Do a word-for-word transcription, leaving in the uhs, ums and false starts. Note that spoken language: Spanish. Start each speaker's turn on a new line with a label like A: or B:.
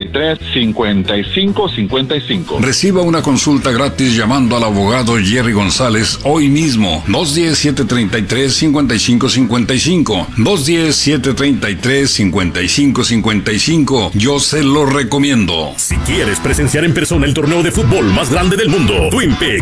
A: tres, cincuenta y cinco cincuenta y cinco.
B: Reciba una consulta gratis llamando al abogado Jerry González hoy mismo. dos uno cero, siete tres tres, cinco cinco cinco cinco. dos uno cero, siete tres tres, cinco cinco cinco cinco. Yo se lo recomiendo.
C: Si quieres presenciar en persona el torneo de fútbol más grande del mundo, Twin Peaks